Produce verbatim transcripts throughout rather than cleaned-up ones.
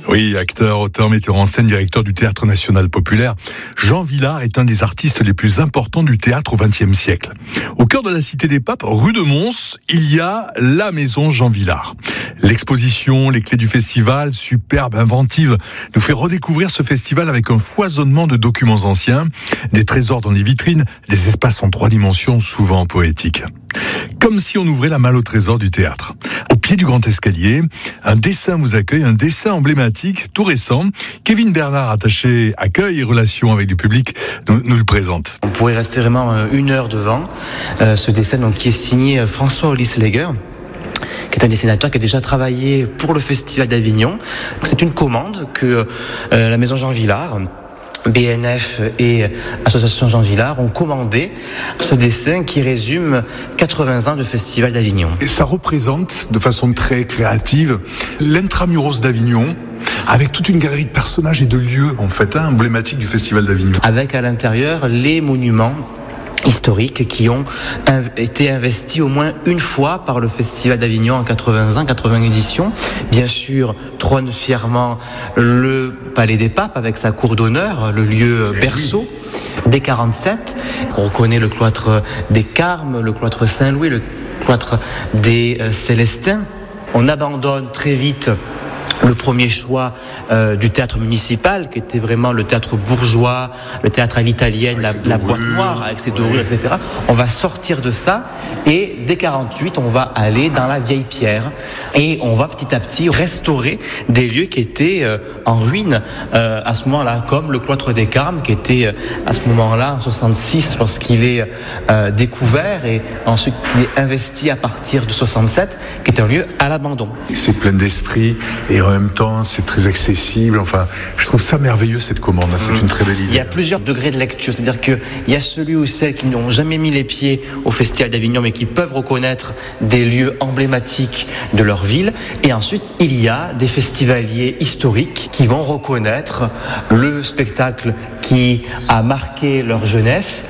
Oui, acteur, auteur, metteur en scène, directeur du Théâtre National Populaire, Jean Vilar est un des artistes les plus importants du théâtre au vingtième siècle. Au cœur de la Cité des Papes, rue de Mons, il y a la maison Jean Vilar. L'exposition, les clés du festival, superbe, inventive, nous fait redécouvrir ce festival avec un foisonnement de documents anciens, des trésors dans les vitrines, des espaces en trois dimensions souvent poétiques. Comme si on ouvrait la malle au trésor du théâtre. Au pied du grand escalier, un dessin vous accueille, un dessin emblématique, tout récent. Kevin Bernard, attaché accueil et relations avec du public, nous, nous le présente. On pourrait rester vraiment une heure devant euh, ce dessin donc, qui est signé François Olisleger, qui est un dessinateur qui a déjà travaillé pour le Festival d'Avignon. C'est une commande que euh, la maison Jean Vilar, B N F et Association Jean Vilar ont commandé ce dessin qui résume quatre-vingts ans de Festival d'Avignon. Et ça représente de façon très créative l'intramuros d'Avignon, avec toute une galerie de personnages et de lieux en fait hein, emblématiques du Festival d'Avignon. Avec à l'intérieur les monuments historiques qui ont inv- été investis au moins une fois par le Festival d'Avignon en quatre-vingts ans, quatre-vingts éditions. Bien sûr, trône fièrement le Palais des Papes avec sa cour d'honneur, le lieu berceau des quarante-sept. On reconnaît le cloître des Carmes, le cloître Saint-Louis, le cloître des euh, Célestins. On abandonne très vite le premier choix euh, du théâtre municipal, qui était vraiment le théâtre bourgeois, le théâtre à l'italienne, la, la boîte noire avec ses dorures, et cetera. On va sortir de ça et dès quarante-huit, on va aller dans la vieille pierre et on va petit à petit restaurer des lieux qui étaient euh, en ruine euh, à ce moment-là, comme le cloître des Carmes, qui était euh, à ce moment-là en soixante-six lorsqu'il est euh, découvert et ensuite il est investi à partir de soixante-sept, qui est un lieu à l'abandon. C'est plein d'esprit et en même temps c'est très accessible. Enfin, je trouve ça merveilleux cette commande. C'est mmh. une très belle idée. Il y a plusieurs degrés de lecture, c'est-à-dire qu'il y a celui ou celles qui n'ont jamais mis les pieds au Festival d'Avignon mais qui peuvent reconnaître des lieux emblématiques de leur ville. Et ensuite, il y a des festivaliers historiques qui vont reconnaître le spectacle qui a marqué leur jeunesse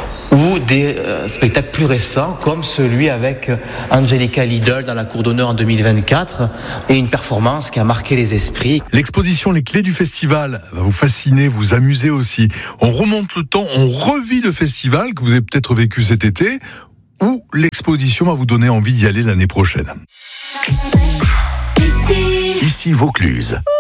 ou des euh, spectacles plus récents comme celui avec Angelica Lidl dans la cour d'honneur en deux mille vingt-quatre et une performance qui a marqué les esprits. L'exposition Les Clés du Festival va vous fasciner, vous amuser aussi. On remonte le temps, on revit le festival que vous avez peut-être vécu cet été ou l'exposition va vous donner envie d'y aller l'année prochaine. Ici, Ici Vaucluse.